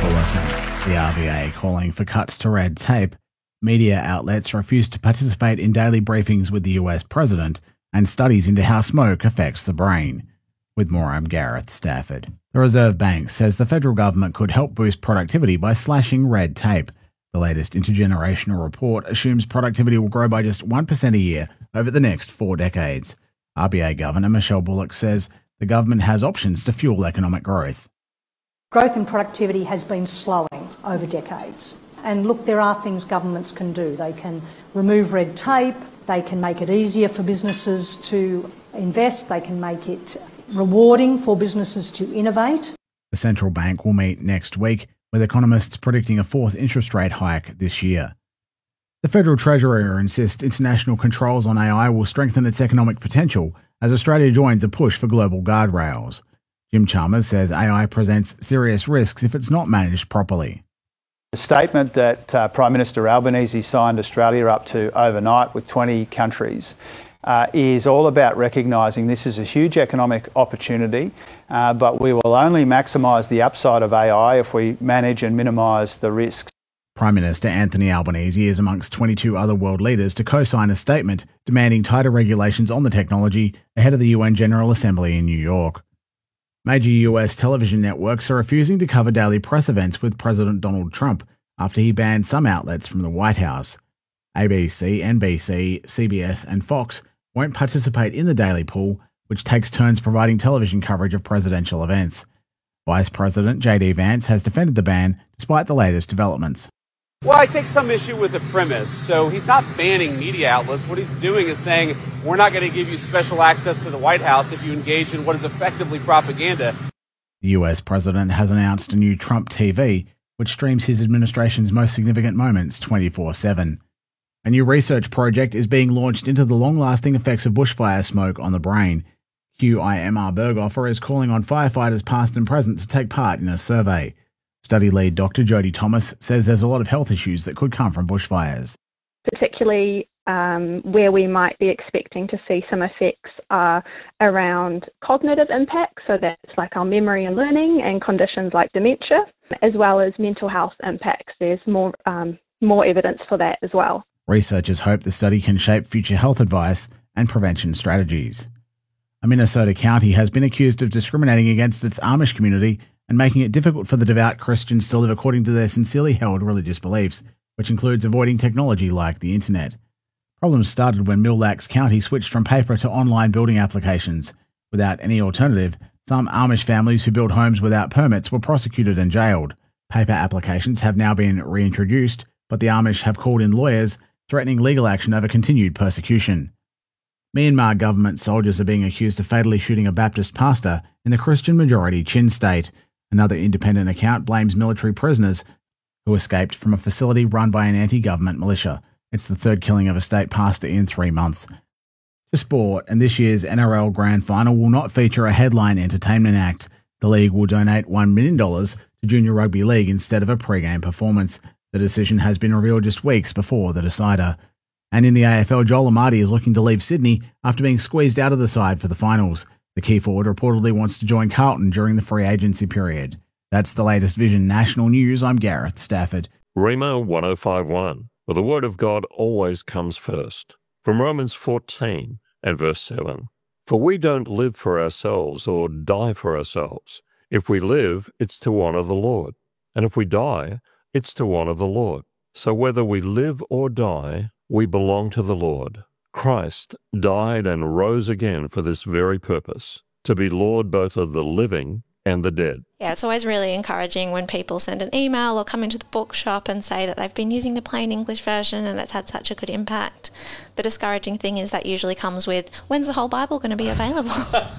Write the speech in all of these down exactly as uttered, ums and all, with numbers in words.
bulletin. The R B A calling for cuts to red tape. Media outlets refuse to participate in daily briefings with the U S president, and studies into how smoke affects the brain. With more, I'm Gareth Stafford. The Reserve Bank says the federal government could help boost productivity by slashing red tape. The latest intergenerational report assumes productivity will grow by just one percent a year over the next four decades. R B A Governor Michelle Bullock says the government has options to fuel economic growth. Growth and productivity has been slowing over decades. And look, there are things governments can do. They can remove red tape, they can make it easier for businesses to invest, they can make it rewarding for businesses to innovate. The central bank will meet next week, with economists predicting a fourth interest rate hike this year. The Federal Treasurer insists international controls on A I will strengthen its economic potential as Australia joins a push for global guardrails. Jim Chalmers says A I presents serious risks if it's not managed properly. The statement that uh, Prime Minister Albanese signed Australia up to overnight with twenty countries uh, is all about recognising this is a huge economic opportunity, uh, but we will only maximise the upside of A I if we manage and minimise the risks. Prime Minister Anthony Albanese is amongst twenty-two other world leaders to co-sign a statement demanding tighter regulations on the technology ahead of the U N General Assembly in New York. Major U S television networks are refusing to cover daily press events with President Donald Trump after he banned some outlets from the White House. A B C, N B C, C B S and Fox won't participate in the daily pool, which takes turns providing television coverage of presidential events. Vice President J D Vance has defended the ban despite the latest developments. Well, I take some issue with the premise. So he's not banning media outlets. What he's doing is saying, we're not going to give you special access to the White House if you engage in what is effectively propaganda. The U S president has announced a new Trump T V, which streams his administration's most significant moments twenty-four seven. A new research project is being launched into the long-lasting effects of bushfire smoke on the brain. Q I M R Berghofer is calling on firefighters past and present to take part in a survey. Study lead Doctor Jodie Thomas says there's a lot of health issues that could come from bushfires. Particularly um, where we might be expecting to see some effects are around cognitive impacts, so that's like our memory and learning, and conditions like dementia, as well as mental health impacts. There's more um, more evidence for that as well. Researchers hope the study can shape future health advice and prevention strategies. A Minnesota county has been accused of discriminating against its Amish community and making it difficult for the devout Christians to live according to their sincerely held religious beliefs, which includes avoiding technology like the internet. Problems started when Mille Lacs County switched from paper to online building applications. Without any alternative, some Amish families who built homes without permits were prosecuted and jailed. Paper applications have now been reintroduced, but the Amish have called in lawyers, threatening legal action over continued persecution. Myanmar government soldiers are being accused of fatally shooting a Baptist pastor in the Christian-majority Chin state. Another independent account blames military prisoners who escaped from a facility run by an anti-government militia. It's the third killing of a state pastor in three months. To sport, and this year's N R L Grand Final will not feature a headline entertainment act. The league will donate one million dollars to Junior Rugby League instead of a pre-game performance. The decision has been revealed just weeks before the decider. And in the A F L, Joel Amartey is looking to leave Sydney after being squeezed out of the side for the finals. The key forward reportedly wants to join Carlton during the free agency period. That's the latest Vision National News. I'm Gareth Stafford. Rhema one oh five one, where the word of God always comes first. From Romans fourteen and verse seven. For we don't live for ourselves or die for ourselves. If we live, it's to honor the Lord. And if we die, it's to honor the Lord. So whether we live or die, we belong to the Lord. Christ died and rose again for this very purpose, to be Lord both of the living and the dead. Yeah, it's always really encouraging when people send an email or come into the bookshop and say that they've been using the plain English version and it's had such a good impact. The discouraging thing is that usually comes with, when's the whole Bible going to be available?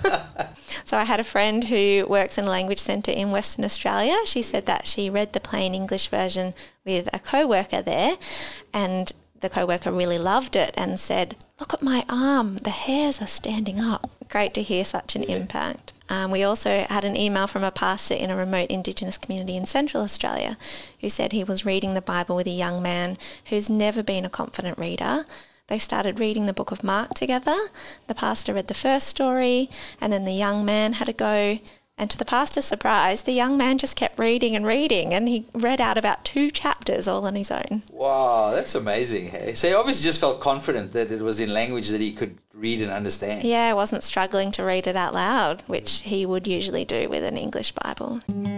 So I had a friend who works in a language centre in Western Australia. She said that she read the plain English version with a co-worker there, and the co-worker really loved it and said, look at my arm, the hairs are standing up. Great to hear such an yeah. impact. Um, we also had an email from a pastor in a remote Indigenous community in Central Australia who said he was reading the Bible with a young man who's never been a confident reader. They started reading the book of Mark together. The pastor read the first story, and then the young man had a go, And to the pastor's surprise, the young man just kept reading and reading, and he read out about two chapters all on his own. Wow, that's amazing. Hey? So he obviously just felt confident that it was in language that he could read and understand. Yeah, wasn't struggling to read it out loud, which he would usually do with an English Bible.